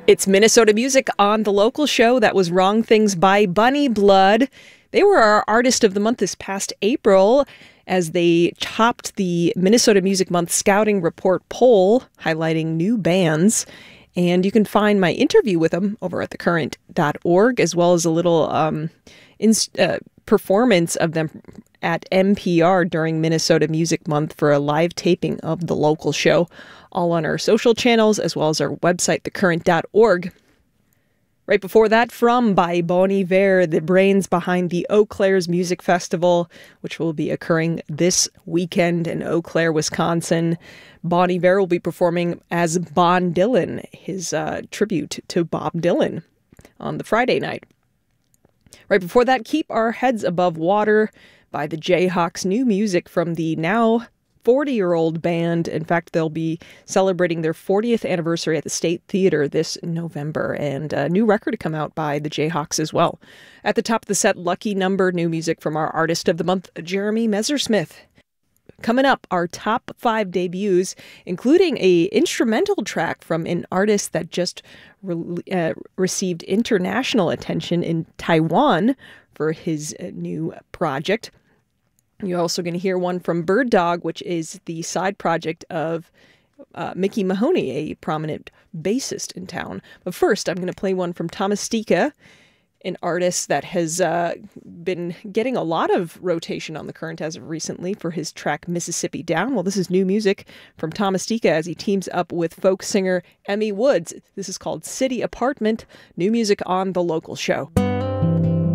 It's Minnesota music on the local show. That was Wrong Things by Bunny Blood. They were our Artist of the Month this past April as they topped the Minnesota Music Month Scouting Report poll, highlighting new bands. And you can find my interview with them over at thecurrent.org, as well as a little performance of them at NPR during Minnesota Music Month for a live taping of the local show, all on our social channels, as well as our website, thecurrent.org. Right before that, From by Bon Iver, the brains behind the Eau Claire's Music Festival, which will be occurring this weekend in Eau Claire, Wisconsin. Bon Iver will be performing as Bon Dylan, his tribute to Bob Dylan, on the Friday night. Right before that, Keep Our Heads Above Water by the Jayhawks, new music from the now 40-year-old band. In fact, they'll be celebrating their 40th anniversary at the State Theater this November, and a new record to come out by the Jayhawks as well. At the top of the set, Lucky Number, new music from our Artist of the Month, Jeremy Messersmith. Coming up, our top 5 debuts, including a instrumental track from an artist that just received international attention in Taiwan for his new project. You're also going to hear one from Bird Dog, which is the side project of Mickey Mahoney, a prominent bassist in town. But first, I'm going to play one from Thomastika, an artist that has been getting a lot of rotation on the Current as of recently for his track Mississippi Down. Well, this is new music from Thomastika as he teams up with folk singer Emmy Woods. This is called City Apartment, new music on the local show.